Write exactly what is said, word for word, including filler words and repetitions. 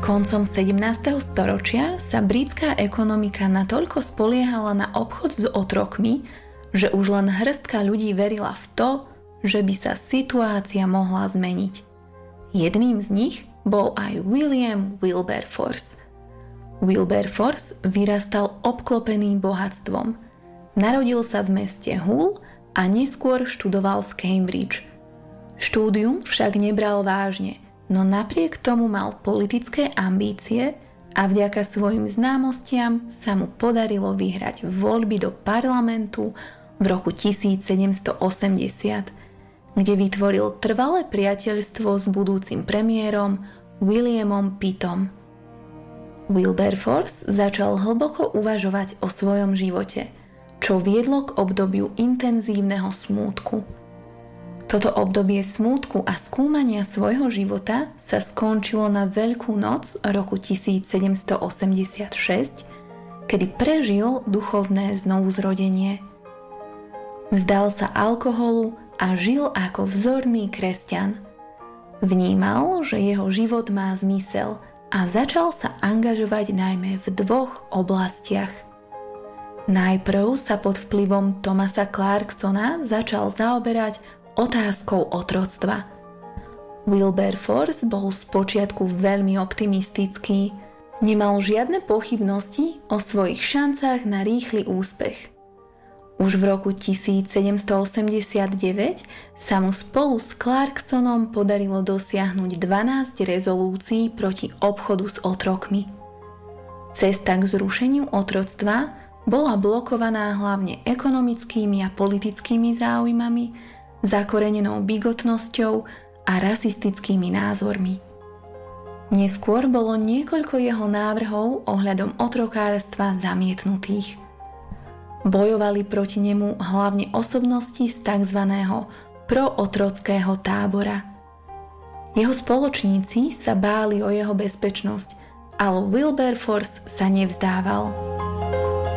Koncom sedemnásteho storočia sa britská ekonomika natoľko spoliehala na obchod s otrokmi, že už len hŕstka ľudí verila v to, že by sa situácia mohla zmeniť. Jedným z nich bol aj William Wilberforce. Wilberforce vyrastal obklopený bohatstvom. Narodil sa v meste Hull a neskôr študoval v Cambridge. Štúdium však nebral vážne, no napriek tomu mal politické ambície a vďaka svojim známostiam sa mu podarilo vyhrať voľby do parlamentu v roku tisícsedemstoosemdesiat, kde vytvoril trvalé priateľstvo s budúcim premiérom Williamom Pittom. Wilberforce začal hlboko uvažovať o svojom živote, čo viedlo k obdobiu intenzívneho smútku. Toto obdobie smútku a skúmania svojho života sa skončilo na Veľkú noc roku tisícsedemstoosemdesiatšesť, kedy prežil duchovné znovuzrodenie. Vzdal sa alkoholu a žil ako vzorný kresťan. Vnímal, že jeho život má zmysel a začal sa angažovať najmä v dvoch oblastiach. Najprv sa pod vplyvom Thomasa Clarksona začal zaoberať otázkou otroctva. Wilberforce bol spočiatku veľmi optimistický, nemal žiadne pochybnosti o svojich šancách na rýchly úspech. Už v roku tisícsedemstoosemdesiatdeväť sa mu spolu s Clarksonom podarilo dosiahnuť dvanásť rezolúcií proti obchodu s otrokmi. Cesta k zrušeniu otroctva bola blokovaná hlavne ekonomickými a politickými záujmami, zakorenenou bigotnosťou a rasistickými názormi. Neskôr bolo niekoľko jeho návrhov ohľadom otrokárstva zamietnutých. Bojovali proti nemu hlavne osobnosti z tzv. Prootrockého tábora. Jeho spoločníci sa báli o jeho bezpečnosť, ale Wilberforce sa nevzdával.